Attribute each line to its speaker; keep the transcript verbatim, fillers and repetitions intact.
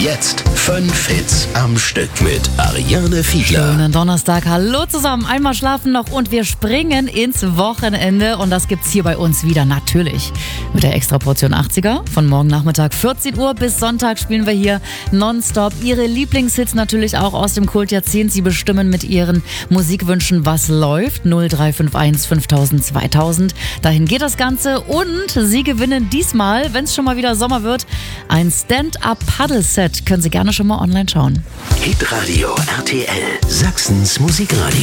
Speaker 1: Jetzt fünf Hits am Stück mit Ariane Fiedler.
Speaker 2: Schönen Donnerstag, hallo zusammen, einmal schlafen noch und wir springen ins Wochenende und das gibt's hier bei uns wieder, natürlich mit der Extraportion achtziger. Von morgen Nachmittag vierzehn Uhr bis Sonntag spielen wir hier nonstop ihre Lieblingshits, natürlich auch aus dem Kultjahrzehnt. Sie bestimmen mit ihren Musikwünschen, was läuft. null drei fünf eins fünftausend zweitausend. Dahin geht das Ganze und sie gewinnen diesmal, wenn es schon mal wieder Sommer wird, ein Stand-Up-Paddle-Set. Können Sie gerne schon mal online schauen.
Speaker 1: Hitradio R T L, Sachsens Musikradio.